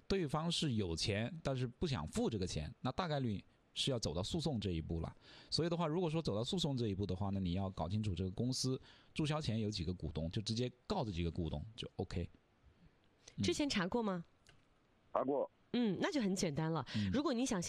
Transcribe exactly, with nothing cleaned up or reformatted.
对方是有钱但是不想付这个钱，那大概率是要走到诉讼这一步了。所以的话，如果说走到诉讼这一步的话，那你要搞清楚这个公司注销前有几个股东，就直接告这几个股东就 OK。 之前查过吗？ 查过。 嗯，那就很简单了。 嗯、 如果你想